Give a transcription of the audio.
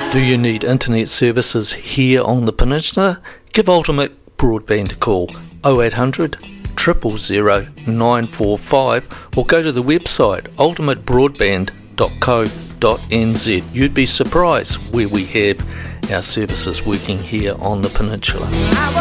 Do you need internet services here on the peninsula? Give Ultimate Broadband a call 0800 000 945 or go to the website ultimatebroadband.co.nz. You'd be surprised where we have our services working here on the peninsula.